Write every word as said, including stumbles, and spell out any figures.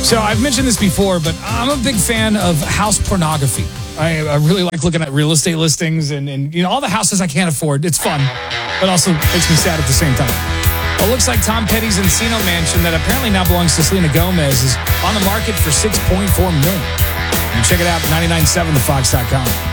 So I've mentioned this before, but I'm a big fan of house pornography. I, I really like looking at real estate listings and, and you know all the houses I can't afford. It's fun, but also makes me sad at the same time. Well, it looks like Tom Petty's Encino mansion that apparently now belongs to Selena Gomez is on the market for six point four million dollars. You can check it out at nine nine seven the fox dot com.